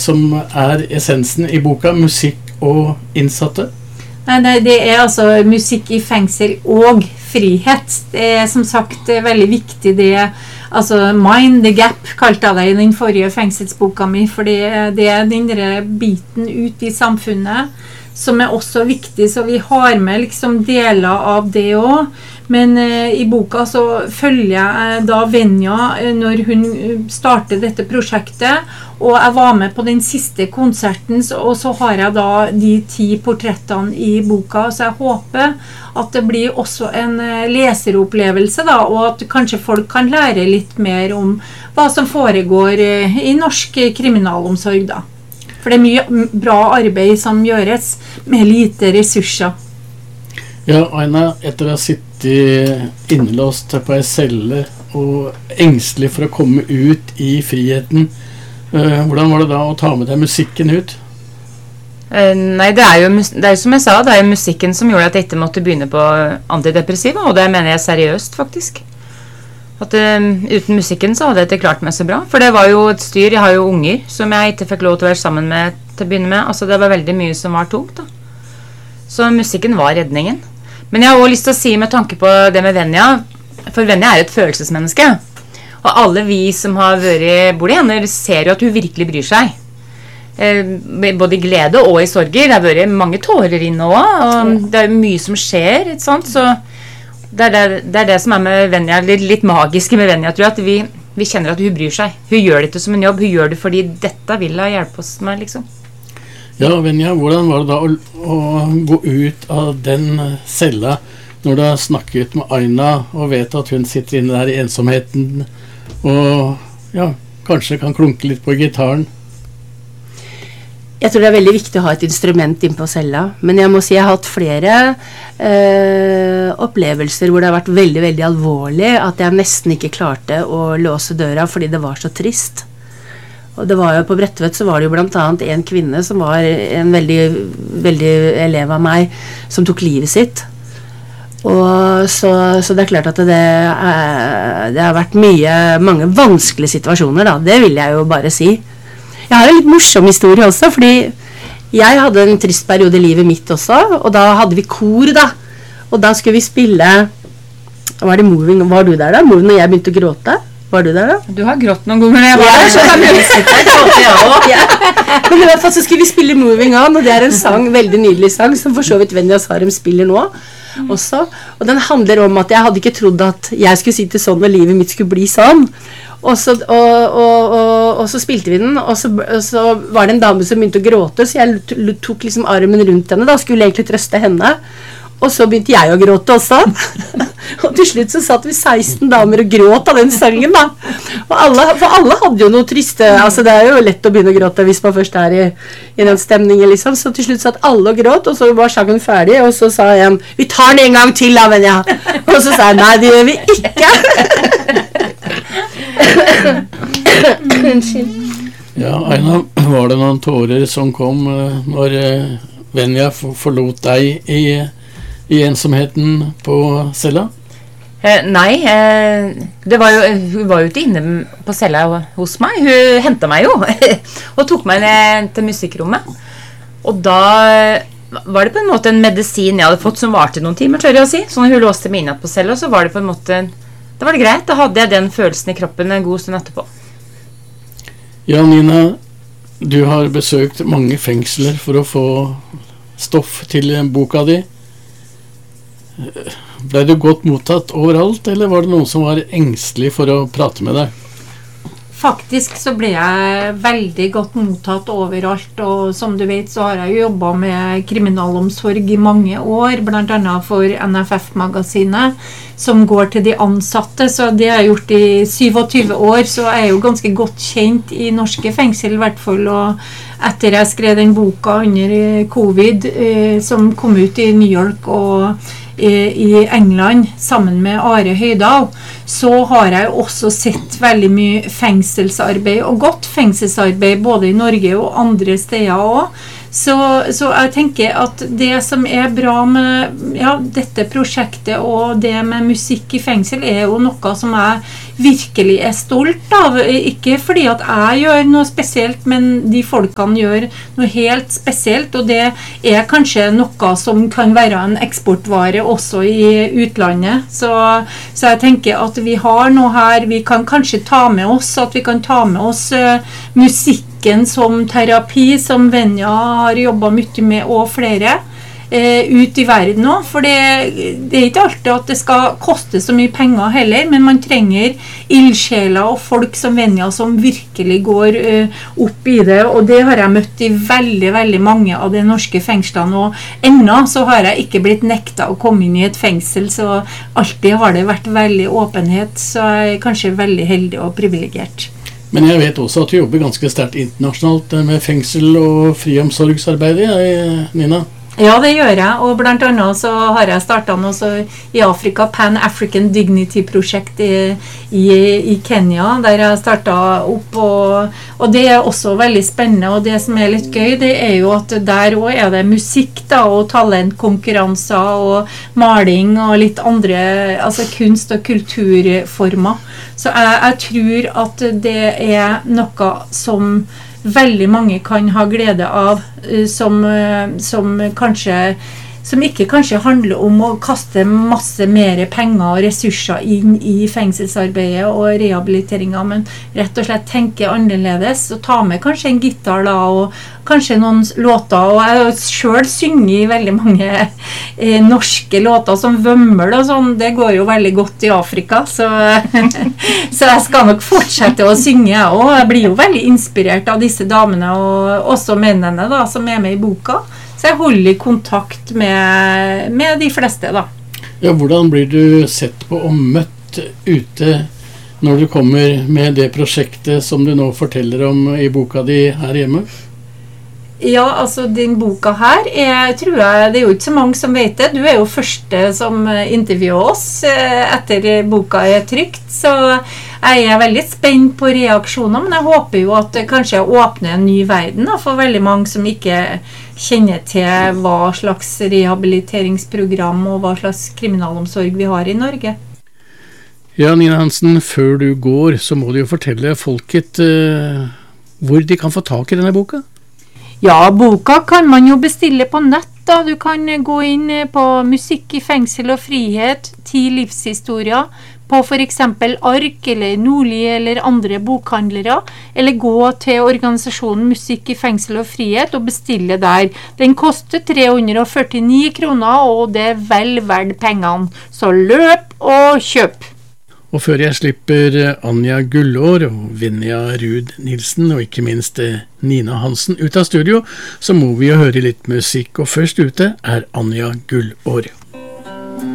som essensen I boka, musikk og innsatte? Nei, det altså musikk I fengsel og frihet. Det som sagt veldig viktig det, altså mind the gap kalte jeg det I den forrige fengselsboka mi, for det den der biten ut I samfunnet som også viktig, så vi har med liksom deler av det også. Men I boka så følger jeg da Venja når hun startet dette prosjektet, og jeg var med på den siste konserten, og så har jeg da de 10 portrettene I boka, så jeg håper at det blir også en leseropplevelse da, og at kanskje folk kan lære litt mer om hva som foregår I norsk kriminalomsorg da. For det mye bra arbeid som gjøres med lite ressurser. Ja, Aina, etter å ha sittet innelåst på en celle og engstelig for å komme ut I friheten, hvordan var det da å ta med deg musikken ut? Nei, det jo som jeg sa, det jo musikken som gjorde at jeg ikke måtte begynne på antidepressiva, og det mener jeg seriøst faktisk. At uten musikken så hadde jeg ikke klart meg så bra, for det var jo et styr, jeg har jo unger som jeg ikke fikk lov til å være sammen med til å begynne med, altså det var veldig mye som var tungt da. Så musikken var redningen. Men jeg har også lyst til å si med tanke på det med Venja, for Venja et følelsesmenneske, og alle vi som har bor I henne ser jo at hun virkelig bryr seg. Både I glede og I sorger, det har vært mange tårer inne også, og det mye som skjer, ikke sant? Så det det som med Venja, litt magiske med Venja, tror jeg, at vi kjenner at hun bryr seg. Hun gjør det ikke som en jobb, hun gjør det fordi dette vil hun hjelpe oss med, liksom. Ja, Venja, hvordan var det da å gå ut av den cella når du har snakket med Aina og vet at hun sitter inne der I ensomheten og ja, kanskje kan klunke litt på gitaren? Jeg tror det veldig viktig å ha et instrument inn på cella, men jeg må si jeg har hatt flere opplevelser hvor det har vært veldig, veldig alvorlig at jeg nesten ikke klarte å låse døra fordi det var så trist. Og det var jo på Bredtvet så var det jo blant annet en kvinne som var en veldig, veldig elev av meg som tok livet sitt. Og så det klart at det har vært mange vanskelige situasjoner da, det vil jeg jo bare si. Jeg har en litt morsom historie også, fordi jeg hadde en trist periode I livet mitt også, og da hadde vi kor da, og da skulle vi spille, var det Moving, var du der da? Moving når jeg begynte å gråte? Var du der da? Du har grått noen ganger når jeg var der, så kan jeg ja. Men I hvert fall så skulle vi spille Moving On, og det en sang, veldig nydelig sang, som for så vidt Venja Sarem spiller nå også, og den handler om at jeg hadde ikke trodd at jeg skulle sitte sånn, og livet mitt skulle bli sånn, og så spilte vi den, og så var det en dame som begynte å gråte, så jeg tok liksom armen rundt henne da, skulle egentlig trøste henne, og så begynte jeg å gråte også. Og til slutt så satt vi 16 damer og gråt av den sangen da. For alle hadde jo noe triste, altså det jo lett å begynne å gråte hvis man først I den stemningen liksom. Så til slutt satt alle og gråt, og så var sangen ferdig, og så sa jeg, vi tar den en gang til da, Venja. Og så sa jeg, nei det gjør vi ikke. Ja, Aina, var det noen tårer som kom når Venja forlot deg I ensomheten på cella? Nei, hun var jo ikke inne på cella hos meg. Hun hentet meg jo og tok meg ned til musikkrommet. Og da var det på en måte en medisin jeg hadde fått som varte noen timer, tør jeg å si. Så når hun låste meg inn på cella, så var det på en måte, da var det greit. Da hadde jeg den følelsen I kroppen en god stund etterpå. Ja, Nina, du har besøkt mange fengsler for å få stoff til boka di. Ble du godt mottatt overalt, eller var det noen som var engstelig for å prate med deg? Faktisk så ble jeg veldig godt mottatt overalt, og som du vet så har jeg jo jobbet med kriminalomsorg I mange år, blant annet for NFF-magasinet, som går til de ansatte, så det har jeg gjort I 27 år, så jeg jo ganske godt kjent I norske fengsel I hvert fall, og etter jeg skrev den boka under covid, som kom ut I New York og I England sammen med Are Høydal, så har jeg også sett veldig mye fengselsarbeid og godt fengselsarbeid både I Norge og andre steder også. Så jeg tenker at det som bra med dette prosjektet og det med musikk I fengsel jo noe som jeg virkelig er stolt av. Ikke fordi at jeg gjør noe spesielt, men de folkene gjør noe helt spesielt, og det er kanskje noe som kan være en eksportvare også i utlandet. Så jeg tenker at vi har noe her, vi kan kanskje ta med oss, at vi kan ta med oss musikken som terapi, som Venja har jobbet mye med, og flere. Ut i verden nå, for det er ikke alltid at det skal koste så mye penger heller, men man trenger ildsjeler og folk som Venja som virkelig går opp i det, og det har jeg møtt i veldig, veldig mange av de norske fengslene, og ennå så har jeg ikke blitt nekta å komme inn i et fengsel, så alltid har det vært veldig åpenhet, så jeg er kanskje veldig heldig og privilegert. Men jeg vet også at du jobber ganske sterkt internasjonalt med fengsel og friomsorgsarbeidet, Nina? Ja, det gjør jeg, og blant annet så har jeg startet nå i Afrika, Pan-African Dignity-prosjekt i Kenya, der jeg startet opp, og det er også veldig spennende, og det som er litt gøy, det er jo at der også er det musikk da, og talentkonkurranser, og maling, og litt andre, altså kunst- og kulturformer. Så jeg tror at det er noe som veldig mange kan ha glede av, som ikke kanskje handler om å kaste masse mer penger og ressurser inn i fengselsarbeidet og rehabiliteringen, men rett og slett tenke annerledes og ta med kanskje en gitar da, og kanskje noen låter, og jeg selv synger i veldig mange norske låter som Vømmel og sånn, det går jo veldig godt i Afrika, så jeg skal nok fortsette å synge jeg også. Jeg blir jo veldig inspirert av disse damene og også mennene da, som er med i boka. Så jeg holder i kontakt med de fleste da. Ja, hvordan blir du sett på og møtt ute når du kommer med det prosjektet som du nå forteller om i boka di her hjemme? Ja, altså din boka her tror jeg, det er jo ikke så mange som vet det. Du er jo første som intervjuer oss etter boka er trykt, så jeg er veldig spent på reaksjoner, men jeg håper jo at det kanskje åpner en ny verden da, for veldig mange som ikke kjenner til hva slags rehabiliteringsprogram og hva slags kriminalomsorg vi har i Norge. Ja, Nina Hansen, før du går, så må du jo fortelle folket hvor de kan få tak i denne boka. Ja, boka kan man jo bestille på nett da. Du kan gå inn på Musikk i fengsel og frihet, 10 livshistorier, på for eksempel Ark eller Nordli eller andre bokhandlere, eller gå til organisasjonen Musikk i fengsel og frihet og bestille der. Den koster 349 kroner, og det er vel verdt pengene. Så løp og kjøp! Og før jeg slipper Anja Gullår og Venja Ruud Nilsen og ikke minst Nina Hansen ut av studio, så må vi jo høre litt musikk, og først ute er Anja Gullår.